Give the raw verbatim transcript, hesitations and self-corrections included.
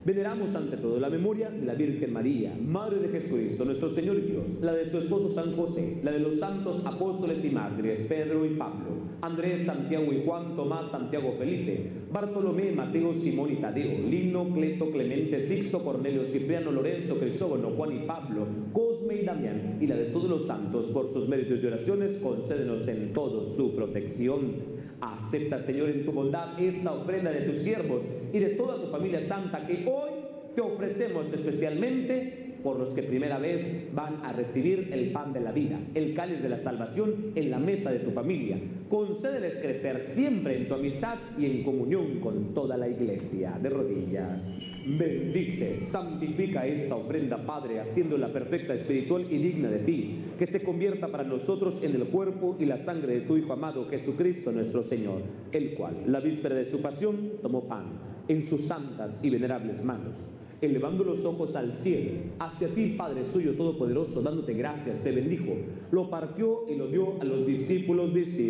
Veneramos ante todo la memoria de la Virgen María, Madre de Jesucristo, nuestro Señor y Dios, la de su esposo San José, la de los santos apóstoles y mártires, Pedro y Pablo, Andrés, Santiago y Juan, Tomás, Santiago, Felipe, Bartolomé, Mateo, Simón y Tadeo, Lino, Cleto, Clemente, Sixto, Cornelio, Cipriano, Lorenzo, Crisógono, Juan y Pablo, Cosme y Damián, y la de todos los santos, por sus méritos y oraciones, concédenos en todo su protección. Acepta, Señor, en tu bondad esta ofrenda de tus siervos y de toda tu familia santa que hoy te ofrecemos especialmente por los que primera vez van a recibir el pan de la vida, el cáliz de la salvación en la mesa de tu familia. Concédeles crecer siempre en tu amistad y en comunión con toda la iglesia. De rodillas. Bendice, santifica esta ofrenda, Padre, haciéndola perfecta, espiritual y digna de ti, que se convierta para nosotros en el cuerpo y la sangre de tu Hijo amado Jesucristo nuestro Señor, el cual, la víspera de su pasión, tomó pan en sus santas y venerables manos. Elevando los ojos al cielo, hacia ti, Padre suyo todopoderoso, dándote gracias, te bendijo, lo partió y lo dio a los discípulos diciendo: